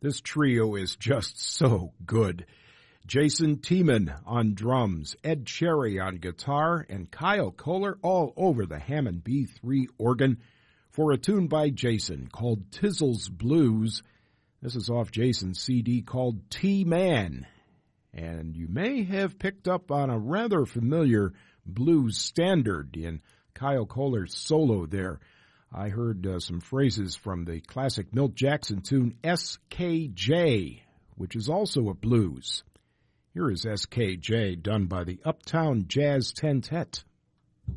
This trio is just so good. Jason Tiemann on drums, Ed Cherry on guitar, and Kyle Kohler all over the Hammond B3 organ for a tune by Jason called Tizzle's Blues. This is off Jason's CD called T-Man. And you may have picked up on a rather familiar blues standard in Kyle Kohler's solo there. I heard some phrases from the classic Milt Jackson tune SKJ, which is also a blues. Here is SKJ done by the Uptown Jazz Tentet.